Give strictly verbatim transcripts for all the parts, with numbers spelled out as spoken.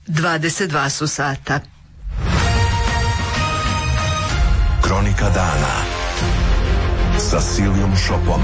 dvadeset dva su sata. Kronika dana sa Silijom Šopom.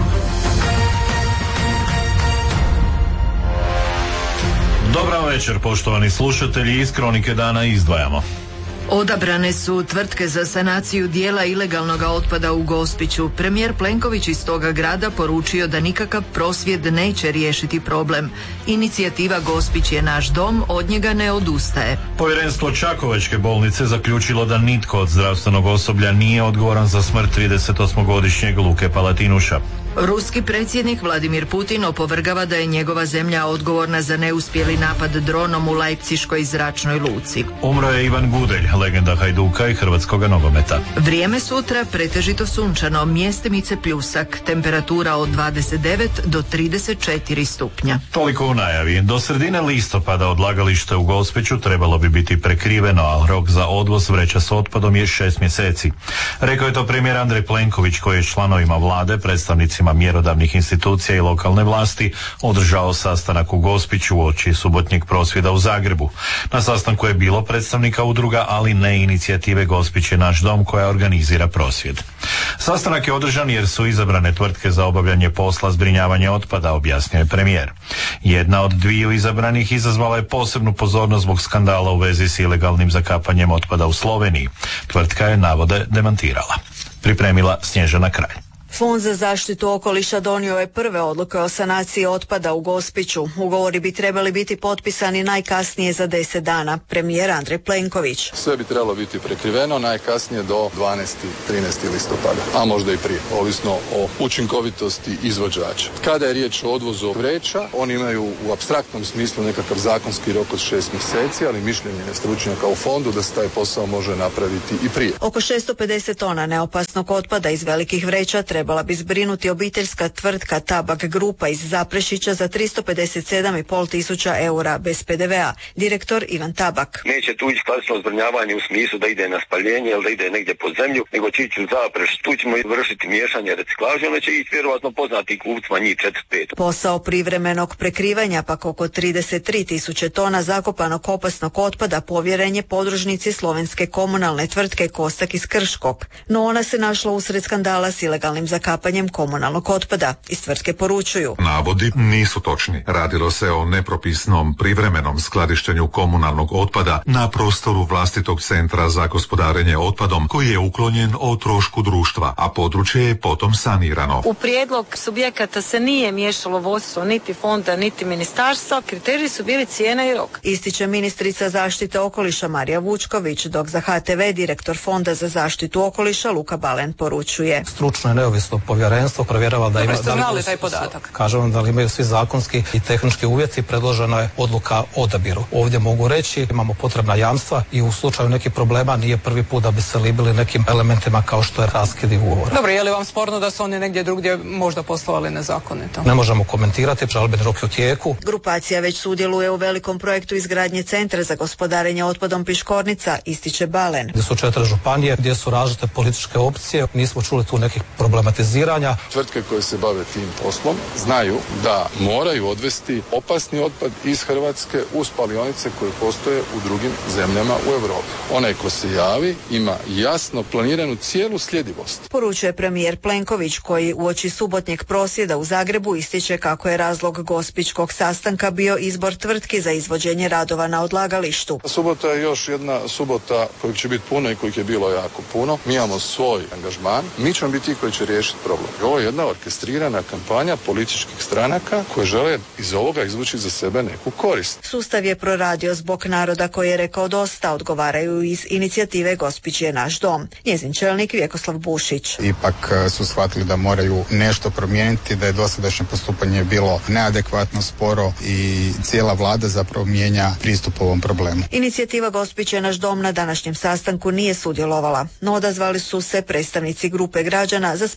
Dobar večer, poštovani slušatelji, iz Kronike dana izdvajamo. Odabrane su tvrtke za sanaciju dijela ilegalnog otpada u Gospiću. Premijer Plenković iz toga grada poručio da nikakav prosvjed neće riješiti problem. Inicijativa Gospić je naš dom, od njega ne odustaje. Povjerenstvo Čakovečke bolnice zaključilo da nitko od zdravstvenog osoblja nije odgovoran za smrt tridesetosmogodišnjeg Luke Palatinuša. Ruski predsjednik Vladimir Putin opovrgava da je njegova zemlja odgovorna za neuspjeli napad dronom u Leipziškoj zračnoj luci. Umro je Ivan Gudelj, legenda Hajduka i hrvatskoga nogometa. Vrijeme sutra pretežito sunčano, mjestimice pljusak, temperatura od dvadeset devet do trideset četiri stupnja. Toliko u najavi. Do sredine listopada odlagalište u Gospiću trebalo bi biti prekriveno, a rok za odvoz vreća s otpadom je šest mjeseci. Rekao je to premijer Andrej Plenković, koji je članovima vlade, predstavnicima mjerodavnih institucija i lokalne vlasti održao sastanak u Gospiću uoči subotnjeg prosvjeda u Zagrebu. Na sastanku je bilo predstavnika udruga, ali ne inicijative Gospić je naš dom, koja organizira prosvjed. Sastanak je održan jer su izabrane tvrtke za obavljanje posla zbrinjavanja otpada, objasnio je premijer. Jedna od dviju izabranih izazvala je posebnu pozornost zbog skandala u vezi s ilegalnim zakapanjem otpada u Sloveniji. Tvrtka je navode demantirala. Pripremila Snježana Kralj. Fond za zaštitu okoliša donio je prve odluke o sanaciji otpada u Gospiću. Ugovori bi trebali biti potpisani najkasnije za deset dana. Premijer Andrej Plenković. Sve bi trebalo biti prekriveno najkasnije do dvanaestog trinaestog listopada, a možda i prije, ovisno o učinkovitosti izvođača. Kada je riječ o odvozu vreća, oni imaju u apstraktnom smislu nekakav zakonski rok od šest mjeseci, ali mišljenje je stručnjaka u fondu da se taj posao može napraviti i prije. Oko šesto pedeset tona neopasnog otpada iz velikih vreća treba Trebala bi zbrinuti obiteljska tvrtka Tabak Grupa iz Zaprešića za tristo pedeset sedam i pol tisuća eura bez pe de ve a. Direktor Ivan Tabak. Neće tu ići klasično zbrinjavanje u smislu da ide na spaljenje ili da ide negdje pod zemlju, nego će ići u Zapreš. Tu ćemo vršiti miješanje reciklaže, onda će ići vjerovatno poznati kupcima njih četiri pet. Posao privremenog prekrivanja pak oko trideset tri tisuće tona zakopanog opasnog otpada povjeren je podružnici slovenske komunalne tvrtke Kostak iz Krškog. No ona se našla usred skandala s ilegalnim zakapanjem komunalnog otpada. Iz tvrtke poručuju. Navodi nisu točni. Radilo se o nepropisnom privremenom skladištenju komunalnog otpada na prostoru vlastitog centra za gospodarenje otpadom, koji je uklonjen o trošku društva, a područje je potom sanirano. U prijedlog subjekata se nije miješalo vodstvo niti fonda niti ministarstva. Kriteriji su bili cijena i rok. Ističe ministrica zaštite okoliša Marija Vučković, dok za ha te ve direktor Fonda za zaštitu okoliša Luka Balen poručuje. Stručno i neovisno povjerenstvo provjerava da ima, da li, taj podatak. Kažem da li imaju svi zakonski i tehnički uvjeti, predložena je odluka o odabiru. Ovdje mogu reći, imamo potrebna jamstva i u slučaju nekih problema nije prvi put da bi se libili nekim elementima kao što je raskid ugovora. Dobro, je li vam sporno da su oni negdje drugdje možda poslovali nezakonito? Ne možemo komentirati, žalbeni rok je u tijeku. Grupacija već sudjeluje u velikom projektu izgradnje centra za gospodarenje otpadom Piškornica, ističe Balen. Gdje su četiri županije, gdje su različite političke opcije, nismo čuli tu nekih problematiziranja. Tvrtke koje se bave tim poslom znaju da moraju odvesti opasni otpad iz Hrvatske u spalionice koje postoje u drugim zemljama u Europi. Onaj ko se javi ima jasno planiranu cijelu sljedivost. Poručuje premijer Plenković, koji uoči subotnjeg prosvjeda u Zagrebu ističe kako je razlog gospićkog sastanka bio izbor tvrtki za izvođenje radova na odlagalištu. Subota je još jedna subota kojih će biti puno i kojih je bilo jako puno. Mi imamo svoj angažman, mi ćemo biti ti koji će riješiti problem. Ovo je jedna orkestrirana kampanja političkih stranaka koje žele iz ovoga izvući za sebe neku korist. Sustav je proradio zbog naroda koji je rekao dosta, odgovaraju iz inicijative Gospić je naš dom. Njezin čelnik Vjekoslav Bušić. Ipak su shvatili da moraju nešto promijeniti, da je dosadašnje postupanje bilo neadekvatno, sporo i cijela vlada zapravo mijenja pristup ovom problemu. Inicijativa Gospić je naš dom na današnjem sastanku nije sudjelovala, no odazvali su se predstavnici grupe građana za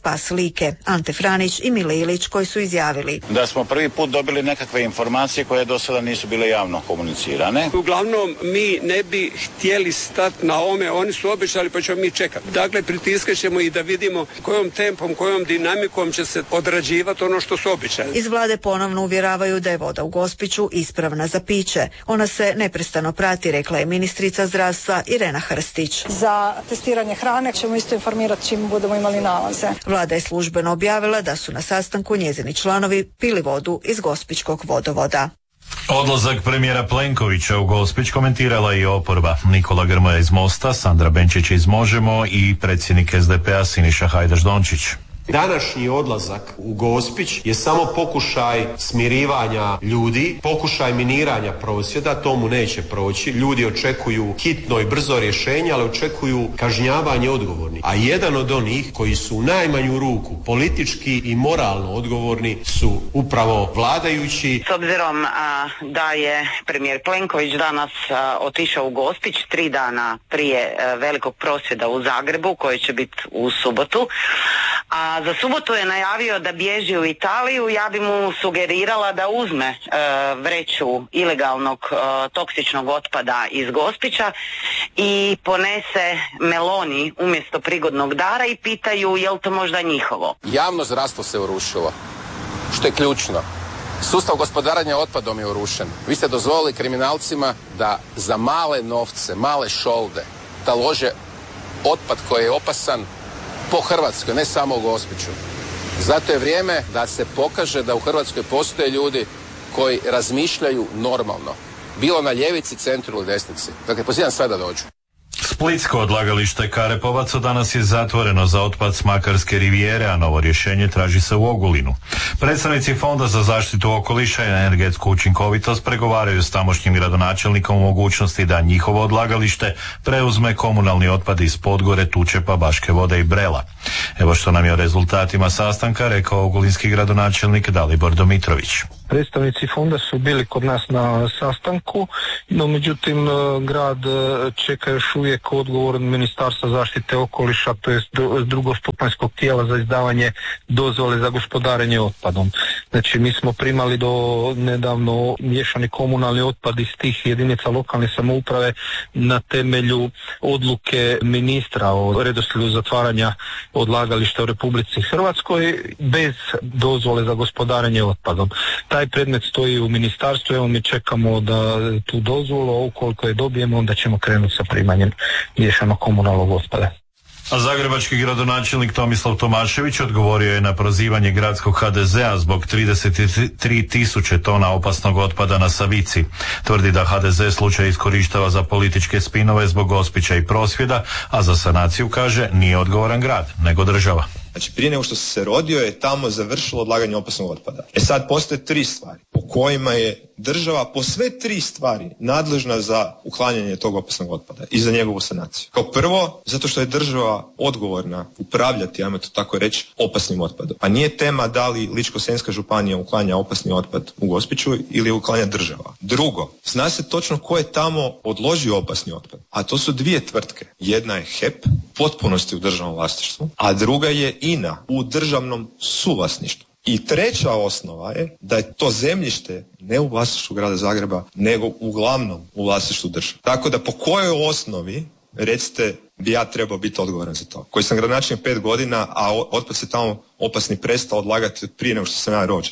spas Like, Ante Franić i Mile Ilić, koji su izjavili da smo prvi put dobili nekakve informacije koje do sada nisu bile javno komunicirane. Uglavnom mi ne bi htjeli stati na ome, oni su obećali pa ćemo mi čekati. Dakle, pritiskat ćemo i da vidimo kojom tempom, kojom dinamikom će se odrađivati ono što su obećali. Iz vlade ponovno uvjeravaju da je voda u Gospiću ispravna za piće. Ona se neprestano prati, rekla je ministrica zdravstva Irena Hrstić. Za testiranje hrane ćemo isto informirati čim budemo imali nalaze. Vlada je službeno objavila da su na sastanku njezini članovi pili vodu iz gospićkog vodovoda. Odlazak premijera Plenkovića u Gospić komentirala i oporba. Nikola Grmoja iz Mosta, Sandra Benčić iz Možemo i predsjednik es de pe a Siniša Hajdaš Dončić. Današnji odlazak u Gospić je samo pokušaj smirivanja ljudi, pokušaj miniranja prosvjeda, tomu neće proći. Ljudi očekuju hitno i brzo rješenje, ali očekuju kažnjavanje odgovornih. A jedan od onih koji su u najmanju ruku politički i moralno odgovorni su upravo vladajući. S obzirom a, da je premijer Plenković danas a, otišao u Gospić tri dana prije a, velikog prosvjeda u Zagrebu, koji će biti u subotu, a za subotu je najavio da bježi u Italiju, ja bi mu sugerirala da uzme e, vreću ilegalnog e, toksičnog otpada iz Gospića i ponese Meloni umjesto prigodnog dara i pitaju je li to možda njihovo. Javno zdravstvo se urušilo, što je ključno. Sustav gospodarenja otpadom je urušen. Vi ste dozvolili kriminalcima da za male novce, male šolde, da lože otpad koji je opasan po Hrvatskoj, ne samo u Gospiću. Zato je vrijeme da se pokaže da u Hrvatskoj postoje ljudi koji razmišljaju normalno. Bilo na ljevici, centru ili desnici. Dakle, pozivam sve da dođu. Splitsko odlagalište Karepovac danas je zatvoreno za otpad s Makarske rivijere, a novo rješenje traži se u Ogulinu. Predstavnici Fonda za zaštitu okoliša i energetsku učinkovitost pregovaraju s tamošnjim gradonačelnikom o mogućnosti da njihovo odlagalište preuzme komunalni otpad iz Podgore, Tučepa, Baške Vode i Brela. Evo što nam je o rezultatima sastanka rekao ogulinski gradonačelnik Dalibor Domitrović. Predstavnici fonda su bili kod nas na sastanku, no međutim grad čeka još uvijek odgovor Ministarstva zaštite okoliša, to jest drugostupanjskog tijela za izdavanje dozvole za gospodarenje otpadom. Znači mi smo primali do nedavno miješani komunalni otpad iz tih jedinica lokalne samouprave na temelju odluke ministra o redoslijedu zatvaranja odlagališta u Republici Hrvatskoj bez dozvole za gospodarenje otpadom. Taj predmet stoji u ministarstvu, evo mi čekamo da tu dozvolu, a ukoliko je dobijemo onda ćemo krenuti sa primanjem miješanog komunalnog otpada. A zagrebački gradonačelnik Tomislav Tomašević odgovorio je na prozivanje gradskog ha de zea zbog trideset tri tisuće tona opasnog otpada na Savici. Tvrdi da ha de ze slučaj iskorištava za političke spinove zbog Gospića i prosvjeda, a za sanaciju, kaže, nije odgovoran grad, nego država. Znači prije nego što se rodio je tamo završilo odlaganje opasnog otpada. E sad postoje tri stvari po kojima je država po sve tri stvari nadležna za uklanjanje tog opasnog otpada i za njegovu sanaciju. Kao prvo, zato što je država odgovorna upravljati, ajmo to tako reći, opasnim otpadom. Pa nije tema da li Ličko-senjska županija uklanja opasni otpad u Gospiću ili uklanja država. Drugo, zna se točno ko je tamo odložio opasni otpad, a to su dvije tvrtke. Jedna je he pe, potpunosti u državnom vlasništvu, a druga je i en a u državnom suvlasništvu. I treća osnova je da je to zemljište ne u vlasništvu grada Zagreba, nego uglavnom u vlasništvu države. Tako da po kojoj osnovi, recite, bi ja trebao biti odgovoran za to? Koji sam gradonačelnik pet godina, a otpad se tamo opasni prestao odlagati prije nego što sam ja rođen.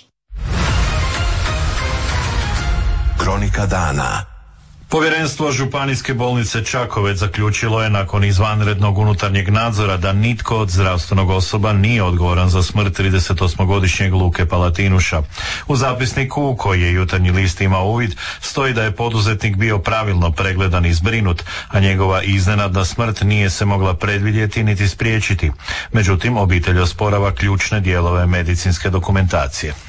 Kronika dana. Povjerenstvo Županijske bolnice Čakovec zaključilo je nakon izvanrednog unutarnjeg nadzora da nitko od zdravstvenog osoba nije odgovoran za smrt tridesetosmogodišnjeg Luke Palatinuša. U zapisniku u koji je Jutarnji list imao uvid stoji da je poduzetnik bio pravilno pregledan i zbrinut, a njegova iznenadna smrt nije se mogla predvidjeti niti spriječiti. Međutim, obitelj osporava ključne dijelove medicinske dokumentacije.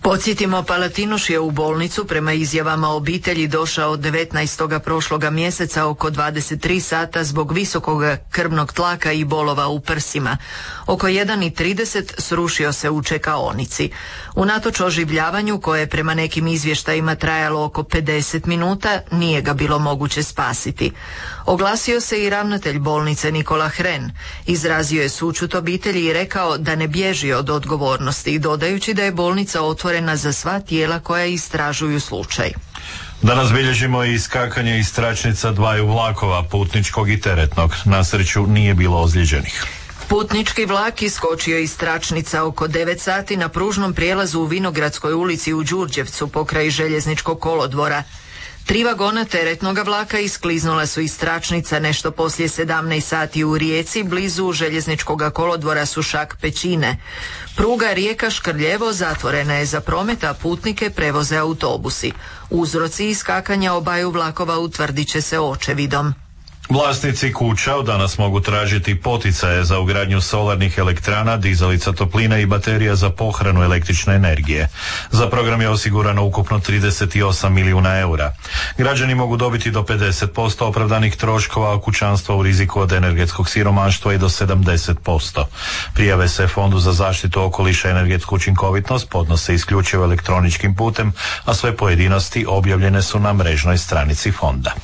Podsjetimo, Palatinoš je u bolnicu prema izjavama obitelji došao devetnaestog prošloga mjeseca oko dvadeset tri sata zbog visokog krvnog tlaka i bolova u prsima. Oko jedan i trideset srušio se u čekaonici. Unatoč oživljavanju, koje je prema nekim izvještajima trajalo oko pedeset minuta, nije ga bilo moguće spasiti. Oglasio se i ravnatelj bolnice Nikola Hren. Izrazio je sućut obitelji i rekao da ne bježi od odgovornosti, dodajući da je bolnica otvorena za sva tijela koja istražuju slučaj. Danas bilježimo i iskakanje iz tračnica dvaju vlakova, putničkog i teretnog. Na sreću nije bilo ozlijeđenih. Putnički vlak iskočio iz tračnica oko devet sati na pružnom prijelazu u Vinogradskoj ulici u Đurđevcu pokraj željezničkog kolodvora. Tri vagona teretnoga vlaka iskliznula su iz tračnica nešto poslije sedamnaest sati u Rijeci, blizu željezničkog kolodvora Sušak Pećine. Pruga Rijeka-Škrljevo zatvorena je za promet, a putnike prevoze autobusi. Uzroci iskakanja obaju vlakova utvrdit će se očevidom. Vlasnici kuća od danas mogu tražiti poticaje za ugradnju solarnih elektrana, dizalica topline i baterija za pohranu električne energije. Za program je osigurano ukupno trideset osam milijuna eura. Građani mogu dobiti do pedeset posto opravdanih troškova, a kućanstva u riziku od energetskog siromaštva i do sedamdeset posto. Prijave se Fondu za zaštitu okoliša i energetsku učinkovitnost podnose isključivo elektroničkim putem, a sve pojedinosti objavljene su na mrežnoj stranici fonda.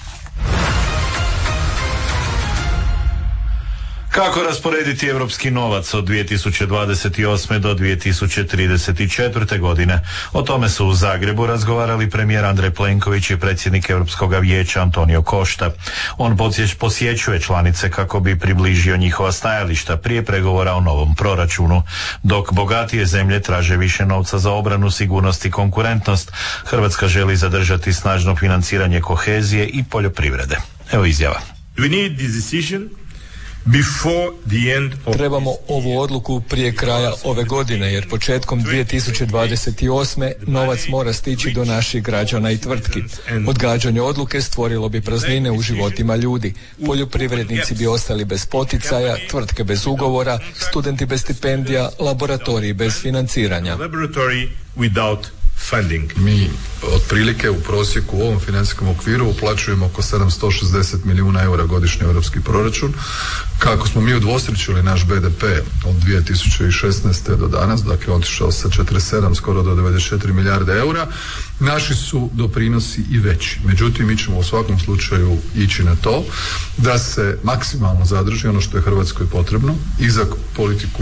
Kako rasporediti europski novac od dvije tisuće dvadeset osme do dvije tisuće trideset četvrte godine? O tome su u Zagrebu razgovarali premijer Andrej Plenković i predsjednik Europskog vijeća Antonio Costa. On posjećuje članice kako bi približio njihova stajališta prije pregovora o novom proračunu. Dok bogatije zemlje traže više novca za obranu, sigurnost i konkurentnost, Hrvatska želi zadržati snažno financiranje kohezije i poljoprivrede. Evo izjava. We need this decision Trebamo ovu odluku prije kraja ove godine, jer početkom dvije tisuće dvadeset osme novac mora stići do naših građana i tvrtki. Odgađanje odluke stvorilo bi praznine u životima ljudi. Poljoprivrednici bi ostali bez poticaja, tvrtke bez ugovora, studenti bez stipendija, laboratoriji bez financiranja. Funding. Mi otprilike u prosjeku u ovom financijskom okviru uplaćujemo oko sedamsto šezdeset milijuna eura godišnje u europski proračun. Kako smo mi udvostručili naš B D P od dvije tisuće šesnaeste do danas, dakle otišao sa četrdeset sedam skoro do devedeset četiri milijarde eura, naši su doprinosi i veći. Međutim, mi ćemo u svakom slučaju ići na to da se maksimalno zadrži ono što je Hrvatskoj potrebno i za politiku